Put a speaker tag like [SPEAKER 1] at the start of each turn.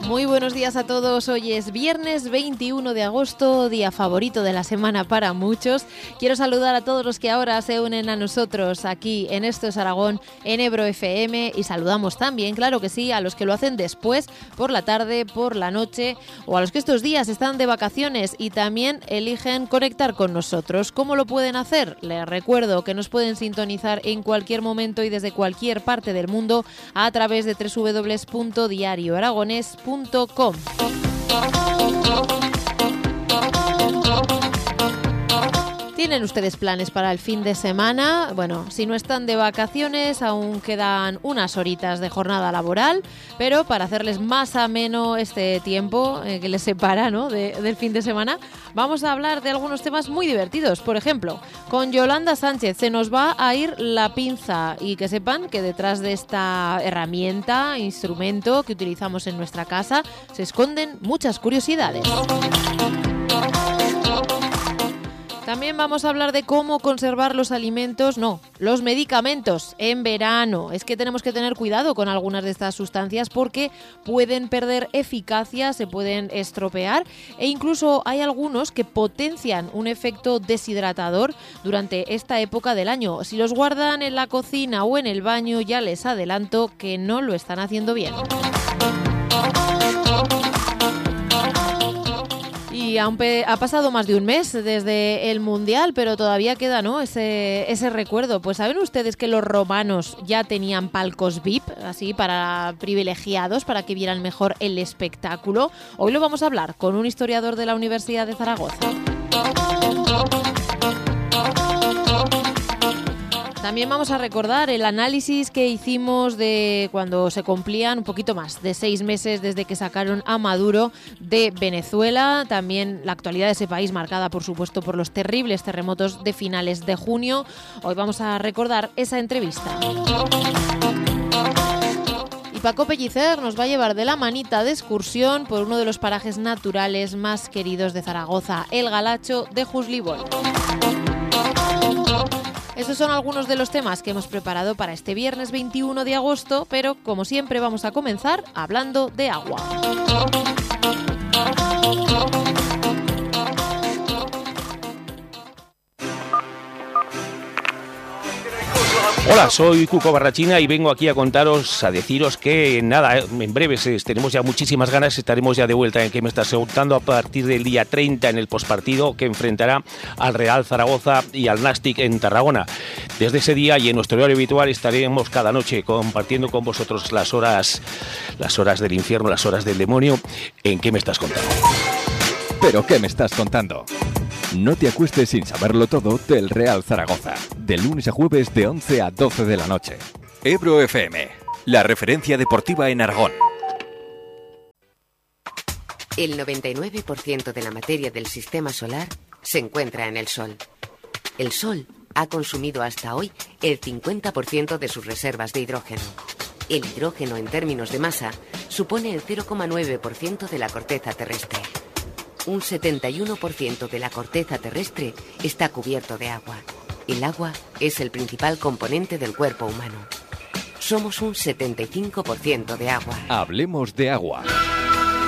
[SPEAKER 1] Muy buenos días a todos. Hoy es viernes 21 de agosto, día favorito de la semana para muchos. Quiero saludar a todos los que ahora se unen a nosotros aquí en Esto es Aragón, en Ebro FM, y saludamos también, claro que sí, a los que lo hacen después, por la tarde, por la noche, o a los que estos días están de vacaciones y también eligen conectar con nosotros. ¿Cómo lo pueden hacer? Les recuerdo que nos pueden sintonizar en cualquier momento y desde cualquier parte del mundo a través de www.diarioaragones.com. ¿Tienen ustedes planes para el fin de semana? Bueno, si no están de vacaciones, aún quedan unas horitas de jornada laboral, pero para hacerles más ameno este tiempo que les separa, ¿no?, del fin de semana, vamos a hablar de algunos temas muy divertidos. Por ejemplo, con Yolanda Sánchez se nos va a ir la pinza, y que sepan que detrás de esta herramienta, instrumento que utilizamos en nuestra casa, se esconden muchas curiosidades. También vamos a hablar de cómo conservar los medicamentos en verano. Es que tenemos que tener cuidado con algunas de estas sustancias porque pueden perder eficacia, se pueden estropear e incluso hay algunos que potencian un efecto deshidratador durante esta época del año. Si los guardan en la cocina o en el baño, ya les adelanto que no lo están haciendo bien. Y ha pasado más de un mes desde el Mundial, pero todavía queda, ¿no?, ese recuerdo. Pues ¿saben ustedes que los romanos ya tenían palcos VIP, así, para privilegiados, para que vieran mejor el espectáculo? Hoy lo vamos a hablar con un historiador de la Universidad de Zaragoza. También vamos a recordar el análisis que hicimos de cuando se cumplían un poquito más de 6 meses desde que sacaron a Maduro de Venezuela. También la actualidad de ese país marcada, por supuesto, por los terribles terremotos de finales de junio. Hoy vamos a recordar esa entrevista. Y Paco Pellicer nos va a llevar de la manita de excursión por uno de los parajes naturales más queridos de Zaragoza, el Galacho de Juslibol. Esos son algunos de los temas que hemos preparado para este viernes 21 de agosto, pero como siempre vamos a comenzar hablando de agua.
[SPEAKER 2] Hola, soy Cuco Barrachina y vengo aquí a deciros que nada, en breves tenemos ya muchísimas ganas, estaremos ya de vuelta en ¿Qué me estás contando? A partir del día 30 en el postpartido que enfrentará al Real Zaragoza y al Nàstic en Tarragona. Desde ese día y en nuestro horario habitual estaremos cada noche compartiendo con vosotros las horas del infierno, las horas del demonio en ¿Qué me estás contando?
[SPEAKER 3] ¿Pero qué me estás contando? No te acuestes sin saberlo todo del Real Zaragoza. De lunes a jueves de 11 a 12 de la noche. Ebro FM, la referencia deportiva en Aragón.
[SPEAKER 4] El 99% de la materia del sistema solar se encuentra en el Sol. El Sol ha consumido hasta hoy el 50% de sus reservas de hidrógeno. El hidrógeno, en términos de masa, supone el 0,9% de la corteza terrestre. Un 71% de la corteza terrestre está cubierto de agua. El agua es el principal componente del cuerpo humano. Somos un 75% de agua.
[SPEAKER 3] Hablemos de agua.